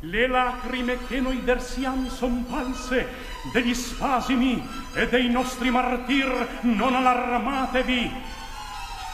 Le lacrime che noi versiam son false, degli spasimi e dei nostri martir non allarmatevi.